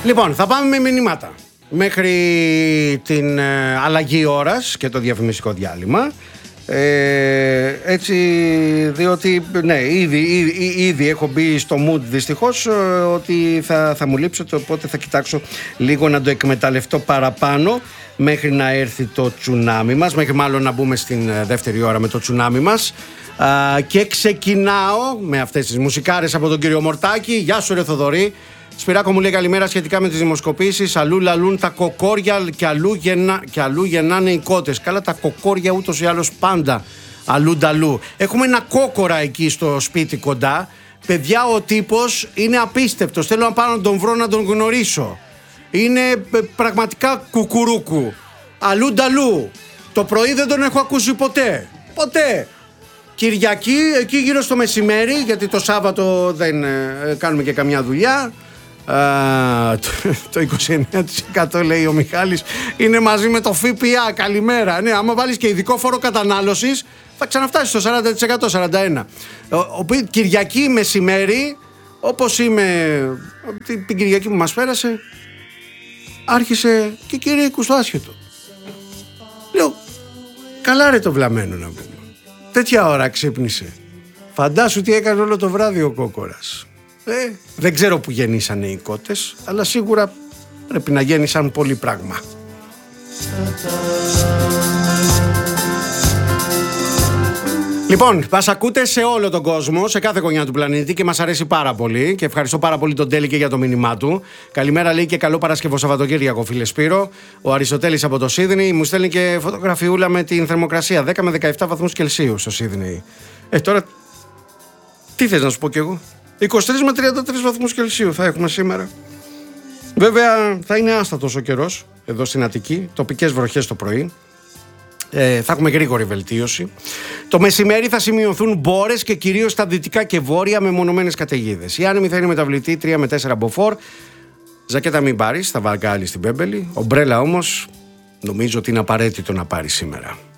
Λοιπόν, θα πάμε με μηνύματα μέχρι την αλλαγή ώρας και το διαφημιστικό διάλειμμα. Έτσι, διότι ναι, ήδη έχω μπει στο mood δυστυχώς ότι θα μου λείψετε, οπότε θα κοιτάξω λίγο να το εκμεταλλευτώ παραπάνω μέχρι να έρθει το τσουνάμι μας, μέχρι μάλλον να μπούμε στην δεύτερη ώρα με το τσουνάμι μας. Και ξεκινάω με αυτές τις μουσικάρες από τον κύριο Μορτάκη. Γεια σου ρε Θοδωρή. Σπυράκο μου λέει καλημέρα σχετικά με τις δημοσκοπήσεις. Αλλού λαλούν τα κοκόρια και αλλού γεννάνε οι κότες. Καλά, τα κοκόρια ούτως ή άλλως πάντα αλλού. Έχουμε ένα κόκορα εκεί στο σπίτι κοντά. Παιδιά, ο τύπος είναι απίστευτος. Θέλω να πάω να τον βρω, να τον γνωρίσω. Είναι πραγματικά κουκουρούκου. Αλλού. Το πρωί δεν τον έχω ακούσει ποτέ. Κυριακή, εκεί γύρω στο μεσημέρι, γιατί το Σάββατο δεν κάνουμε και καμιά δουλειά. Το 29% λέει ο Μιχάλης είναι μαζί με το ΦΠΑ. Καλημέρα. Ναι, άμα βάλεις και ειδικό φόρο κατανάλωσης θα ξαναφτάσει στο 40%, 41%. Κυριακή μεσημέρι, όπως είμαι την Κυριακή που μας πέρασε, άρχισε και Κυριακού στο άσχετο. Λέω, καλά ρε το βλαμμένο να πούμε. Τέτοια ώρα ξύπνησε. Φαντάσου τι έκανε όλο το βράδυ ο κόκορας. Δεν ξέρω που γεννήσανε οι κότες, αλλά σίγουρα πρέπει να γέννησαν πολύ πράγμα. Λοιπόν, μας ακούτε σε όλο τον κόσμο, σε κάθε γωνιά του πλανήτη και μας αρέσει πάρα πολύ και ευχαριστώ πάρα πολύ τον Τέλη και για το μήνυμά του. Καλημέρα λέει και καλό Παρασκευό Σαββατοκύριακο φίλε Σπύρο. Ο Αριστοτέλης από το Σίδνεϊ μου στέλνει και φωτογραφιούλα με την θερμοκρασία 10 με 17 βαθμούς Κελσίου στο Σίδνεϊ. Τώρα τι θες να σου πω κι εγώ? 23 με 33 βαθμούς Κελσίου θα έχουμε σήμερα. Βέβαια θα είναι άστατος ο καιρός εδώ στην Αττική, τοπικές βροχές το πρωί. Θα έχουμε γρήγορη βελτίωση. Το μεσημέρι θα σημειωθούν μπόρες και κυρίως στα δυτικά και βόρεια με μονομένες καταιγίδες. Η άνεμη θα είναι μεταβλητή 3 με 4 μποφόρ. Ζακέτα μην πάρεις, θα βαγκάλει στην Πέμπελη. Ομπρέλα όμως νομίζω ότι είναι απαραίτητο να πάρει σήμερα.